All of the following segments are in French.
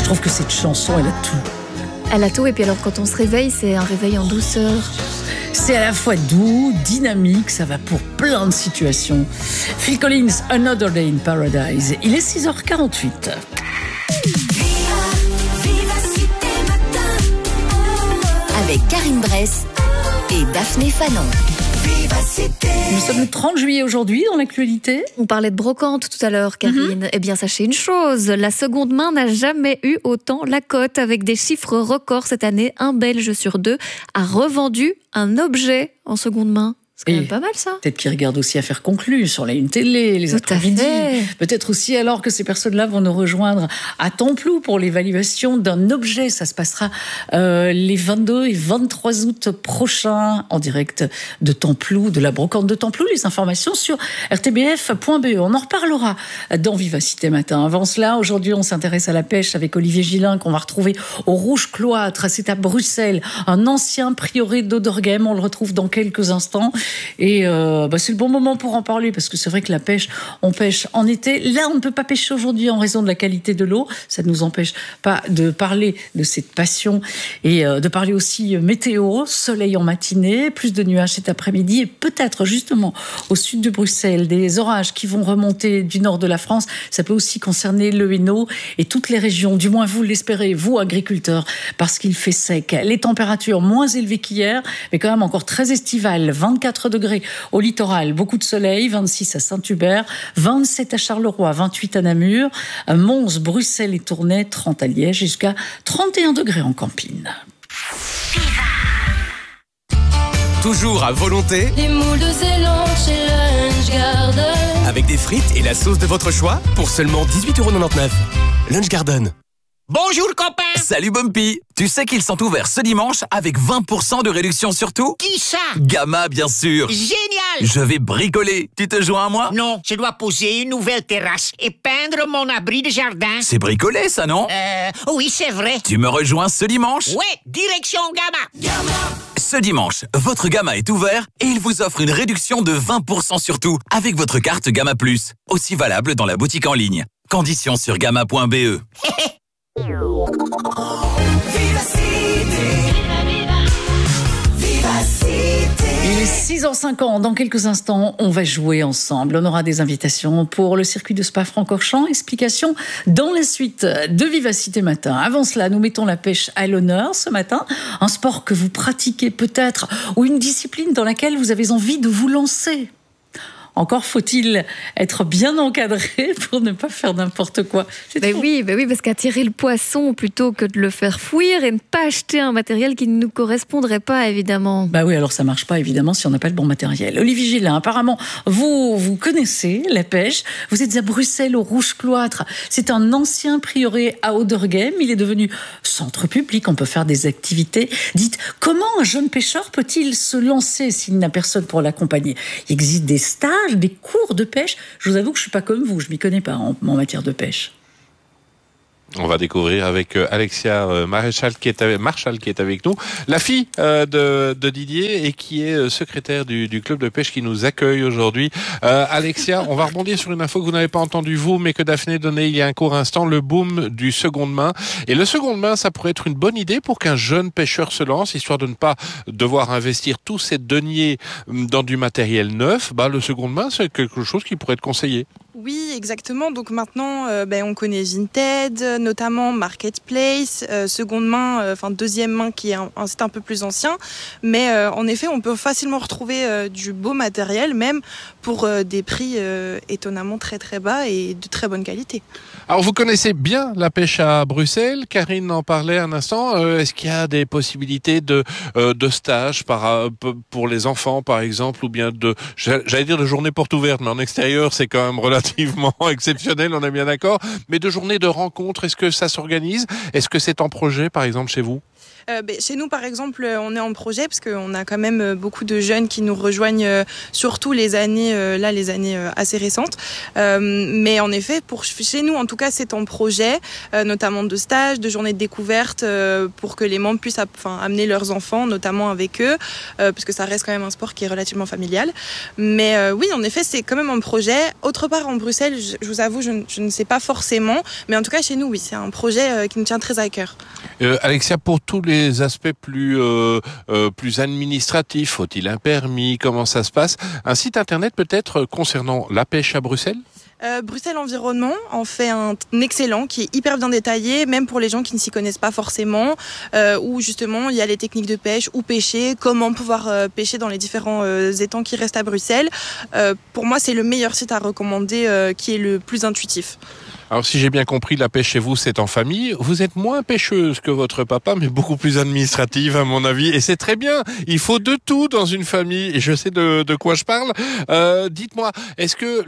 trouve que cette chanson, elle a tout. Elle a tout, et puis alors quand on se réveille, c'est un réveil en douceur. C'est à la fois doux, dynamique, ça va pour plein de situations. Phil Collins, Another Day in Paradise. Il est 6h48. Avec Karine Bress et Daphné Fanon. Nous sommes le 30 juillet aujourd'hui dans l'actualité. On parlait de brocante tout à l'heure, Karine. Eh bien, sachez une chose, la seconde main n'a jamais eu autant la cote. Avec des chiffres records cette année, un Belge sur 2 a revendu un objet en seconde main. C'est quand même pas mal, ça. Peut-être qu'ils regardent aussi Affaires conclues sur la Une Télé, les après-midi. Peut-être aussi alors que ces personnes-là vont nous rejoindre à Templou pour l'évaluation d'un objet. Ça se passera les 22 et 23 août prochains en direct de Templou, de la brocante de Templou. Les informations sur rtbf.be. On en reparlera dans Vivacité Matin. Avant cela, aujourd'hui, on s'intéresse à la pêche avec Olivier Gillin qu'on va retrouver au Rouge Cloître. C'est à Bruxelles, un ancien prieuré d'Oderghem. On le retrouve dans quelques instants. Et c'est le bon moment pour en parler parce que c'est vrai que la pêche, on pêche en été. Là, on ne peut pas pêcher aujourd'hui en raison de la qualité de l'eau. Ça ne nous empêche pas de parler de cette passion et de parler aussi météo, soleil en matinée, plus de nuages cet après-midi et peut-être justement au sud de Bruxelles, des orages qui vont remonter du nord de la France. Ça peut aussi concerner le Hainaut et toutes les régions, du moins vous l'espérez, vous agriculteurs, parce qu'il fait sec. Les températures moins élevées qu'hier, mais quand même encore très estivales, 24 degrés au littoral, beaucoup de soleil, 26 à Saint-Hubert, 27 à Charleroi, 28 à Namur, Mons, Bruxelles et Tournai, 30 à Liège, jusqu'à 31 degrés en Campine. Toujours à volonté. Les moules de Ceylan chez Lunch Garden. Avec des frites et la sauce de votre choix pour seulement 18,99 €. Lunch Garden. Bonjour copain. Salut Bumpy. Tu sais qu'ils sont ouverts ce dimanche avec 20% de réduction sur tout? Qui ça? Gamma, bien sûr. Génial. Je vais bricoler. Tu te joins à moi? Non, je dois poser une nouvelle terrasse et peindre mon abri de jardin. C'est bricoler ça, non? Oui, c'est vrai. Tu me rejoins ce dimanche? Ouais, direction Gamma. Ce dimanche, votre Gamma est ouvert et il vous offre une réduction de 20% sur tout avec votre carte Gamma Plus. Aussi valable dans la boutique en ligne. Conditions sur gamma.be. Il est 6h50. Dans quelques instants, on va jouer ensemble. On aura des invitations pour le circuit de Spa-Francorchamps. Explication dans la suite de Vivacité Matin. Avant cela, nous mettons la pêche à l'honneur ce matin. Un sport que vous pratiquez peut-être ou une discipline dans laquelle vous avez envie de vous lancer. Encore faut-il être bien encadré pour ne pas faire n'importe quoi. Oui, parce qu'attirer le poisson plutôt que de le faire fuir et ne pas acheter un matériel qui ne nous correspondrait pas, évidemment. Oui, alors ça marche pas, évidemment, si on n'a pas le bon matériel. Olivier Gillin, apparemment, vous connaissez la pêche. Vous êtes à Bruxelles, au Rouge Cloître. C'est un ancien prieuré à Oderghem. Il est devenu centre public. On peut faire des activités. Dites, comment un jeune pêcheur peut-il se lancer s'il n'a personne pour l'accompagner? Il existe des stages, des cours de pêche. Je vous avoue que je suis pas comme vous, je m'y connais pas en matière de pêche. On va découvrir avec Alexia Marchal qui est avec nous, la fille de Didier et qui est secrétaire du club de pêche qui nous accueille aujourd'hui. Alexia, on va rebondir sur une info que vous n'avez pas entendue vous, mais que Daphné donnait il y a un court instant, le boom du seconde main. Et le seconde main, ça pourrait être une bonne idée pour qu'un jeune pêcheur se lance, histoire de ne pas devoir investir tous ses deniers dans du matériel neuf. Le seconde main, c'est quelque chose qui pourrait être conseillé. Oui, exactement. Donc maintenant, on connaît Vinted, notamment Marketplace, seconde main, deuxième main qui est un site un peu plus ancien. Mais en effet, on peut facilement retrouver du beau matériel, même pour des prix étonnamment très très bas et de très bonne qualité. Alors vous connaissez bien la pêche à Bruxelles, Karine en parlait un instant. Est-ce qu'il y a des possibilités de stage pour les enfants par exemple, ou bien j'allais dire de journées portes ouvertes, mais en extérieur c'est quand même relativement exceptionnel, on est bien d'accord. Mais de journées de rencontres, est-ce que ça s'organise? Est-ce que c'est en projet par exemple chez vous? Chez nous, par exemple, on est en projet parce qu'on a quand même beaucoup de jeunes qui nous rejoignent, surtout les années assez récentes. Mais en effet, chez nous, en tout cas, c'est en projet, notamment de stages, de journées de découverte, pour que les membres puissent amener leurs enfants, notamment avec eux, parce que ça reste quand même un sport qui est relativement familial. Mais oui, en effet, c'est quand même un projet. Autre part, en Bruxelles, je vous avoue, je ne sais pas forcément, mais en tout cas, chez nous, oui, c'est un projet qui nous tient très à cœur. Alexia, pour tous les aspects plus administratifs, faut-il un permis? Comment ça se passe? Un site internet peut-être concernant la pêche à Bruxelles? Bruxelles Environnement en fait un excellent qui est hyper bien détaillé, même pour les gens qui ne s'y connaissent pas forcément, où justement il y a les techniques de pêche, où pêcher, comment pouvoir pêcher dans les différents étangs qui restent à Bruxelles. Pour moi, c'est le meilleur site à recommander, qui est le plus intuitif. Alors si j'ai bien compris, la pêche chez vous, c'est en famille. Vous êtes moins pêcheuse que votre papa, mais beaucoup plus administrative à mon avis. Et c'est très bien. Il faut de tout dans une famille. Et je sais de quoi je parle. Dites-moi, est-ce que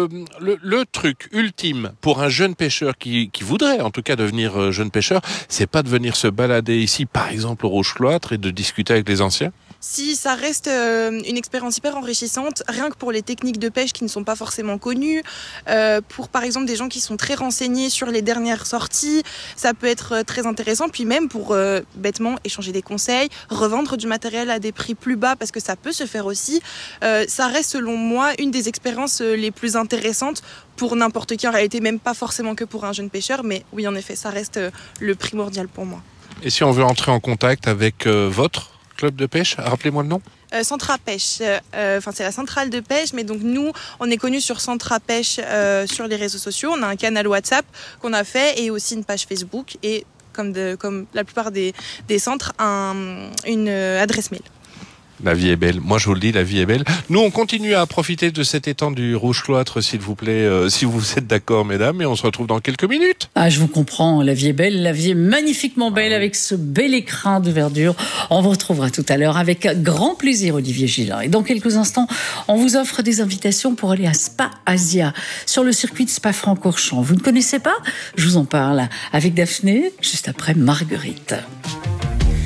le truc ultime pour un jeune pêcheur qui voudrait en tout cas devenir jeune pêcheur, c'est pas de venir se balader ici, par exemple au Rouge-Cloître, et de discuter avec les anciens? Si ça reste une expérience hyper enrichissante, rien que pour les techniques de pêche qui ne sont pas forcément connues, pour par exemple des gens qui sont très renseignés sur les dernières sorties, ça peut être très intéressant. Puis même pour bêtement échanger des conseils, revendre du matériel à des prix plus bas, parce que ça peut se faire aussi. Ça reste selon moi une des expériences les plus intéressantes pour n'importe qui, en réalité même pas forcément que pour un jeune pêcheur, mais oui en effet ça reste le primordial pour moi. Et si on veut entrer en contact avec votre club de pêche, rappelez-moi le nom. Centra Pêche, c'est la centrale de pêche, mais donc nous, on est connus sur Centra Pêche sur les réseaux sociaux. On a un canal WhatsApp qu'on a fait et aussi une page Facebook et comme la plupart des centres, une adresse mail. La vie est belle. Moi, je vous le dis, la vie est belle. Nous, on continue à profiter de cet étang du Rouge-Cloître, s'il vous plaît, si vous êtes d'accord, mesdames, et on se retrouve dans quelques minutes. Ah, je vous comprends. La vie est belle. La vie est magnifiquement belle avec ce bel écrin de verdure. On vous retrouvera tout à l'heure avec grand plaisir, Olivier Gillin. Et dans quelques instants, on vous offre des invitations pour aller à Spa Asia, sur le circuit de Spa-Francorchamps. Vous ne connaissez pas? Je vous en parle avec Daphné, juste après Marguerite.